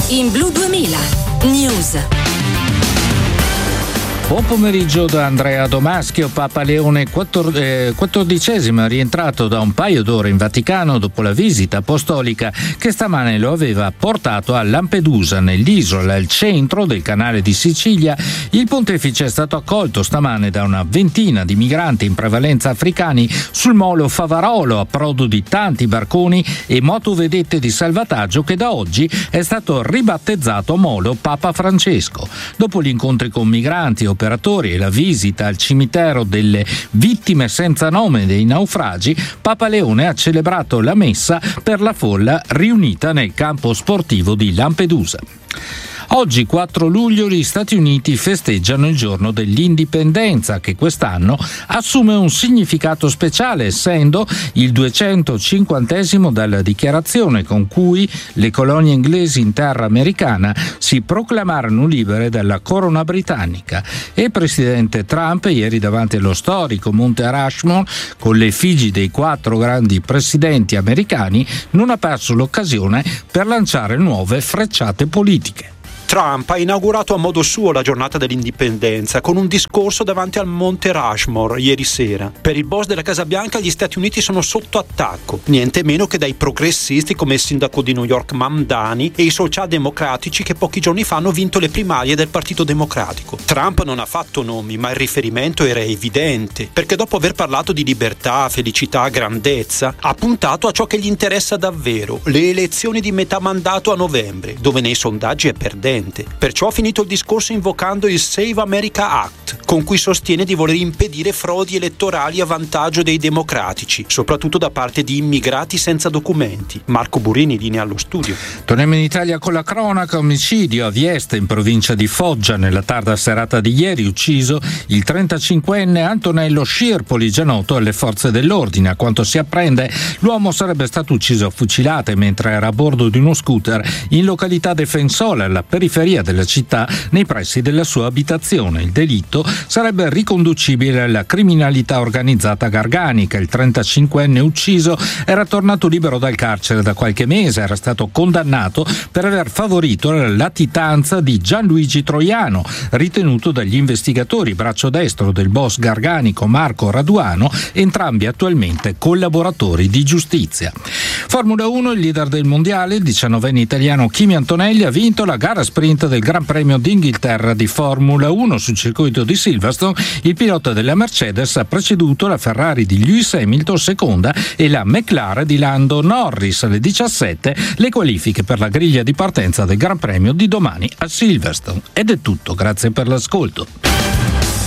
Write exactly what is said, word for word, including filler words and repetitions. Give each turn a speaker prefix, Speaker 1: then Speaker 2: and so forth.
Speaker 1: in Blu duemila News.
Speaker 2: Buon pomeriggio da Andrea Domaschio. Papa Leone quattordicesimo è rientrato da un paio d'ore in Vaticano dopo la visita apostolica che stamane lo aveva portato a Lampedusa, nell'isola al centro del canale di Sicilia. Il pontefice è stato accolto stamane da una ventina di migranti, in prevalenza africani, sul molo Favarolo, approdo di tanti barconi e motovedette di salvataggio che da oggi è stato ribattezzato molo Papa Francesco. Dopo gli incontri con migranti, operatori e la visita al cimitero delle vittime senza nome dei naufragi, Papa Leone ha celebrato la messa per la folla riunita nel campo sportivo di Lampedusa. Oggi, quattro luglio, gli Stati Uniti festeggiano il giorno dell'indipendenza, che quest'anno assume un significato speciale, essendo il duecentocinquantesimo dalla dichiarazione con cui le colonie inglesi in terra americana si proclamarono libere dalla corona britannica. E il presidente Trump, ieri davanti allo storico Monte Rushmore, con le effigi dei quattro grandi presidenti americani, non ha perso l'occasione per lanciare nuove frecciate politiche.
Speaker 3: Trump ha inaugurato a modo suo la giornata dell'indipendenza con un discorso davanti al Monte Rushmore ieri sera. Per il boss della Casa Bianca gli Stati Uniti sono sotto attacco, niente meno che dai progressisti come il sindaco di New York Mamdani e i socialdemocratici che pochi giorni fa hanno vinto le primarie del Partito Democratico. Trump non ha fatto nomi, ma il riferimento era evidente, perché dopo aver parlato di libertà, felicità, grandezza, ha puntato a ciò che gli interessa davvero, le elezioni di metà mandato a novembre, dove nei sondaggi è perdente. Perciò ha finito il discorso invocando il Save America Act, con cui sostiene di voler impedire frodi elettorali a vantaggio dei democratici, soprattutto da parte di immigrati senza documenti. Marco Burini, linea allo studio.
Speaker 2: Torniamo in Italia con la cronaca. Omicidio a Vieste, in provincia di Foggia, nella tarda serata di ieri, ucciso il trentacinquenne Antonello Scirpoli, già noto alle forze dell'ordine. A quanto si apprende, l'uomo sarebbe stato ucciso a fucilate mentre era a bordo di uno scooter in località Defensole, alla periferia della città, nei pressi della sua abitazione. Il delitto sarebbe riconducibile alla criminalità organizzata garganica. Il trentacinquenne ucciso era tornato libero dal carcere da qualche mese, era stato condannato per aver favorito la latitanza di Gianluigi Troiano, ritenuto dagli investigatori braccio destro del boss garganico Marco Raduano, entrambi attualmente collaboratori di giustizia. Formula uno, il leader del mondiale, il diciannovenne italiano Kimi Antonelli, ha vinto la gara sprint del Gran Premio d'Inghilterra di Formula uno sul circuito di Silverstone. Il pilota della Mercedes ha preceduto la Ferrari di Lewis Hamilton seconda e la McLaren di Lando Norris. Alle diciassette le qualifiche per la griglia di partenza del Gran Premio di domani a Silverstone. Ed è tutto, grazie per l'ascolto.